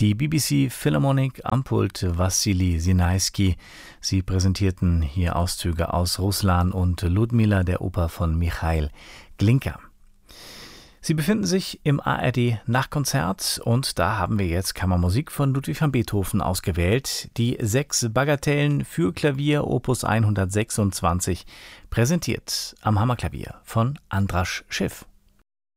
Die BBC Philharmonic am Pult Wassili Sinaisky. Sie präsentierten hier Auszüge aus Ruslan und Ludmila, der Oper von Michail Glinka. Sie befinden sich im ARD Nachtkonzert und da haben wir jetzt Kammermusik von Ludwig van Beethoven ausgewählt. Die 6 Bagatellen für Klavier Opus 126, präsentiert am Hammerklavier von Andras Schiff.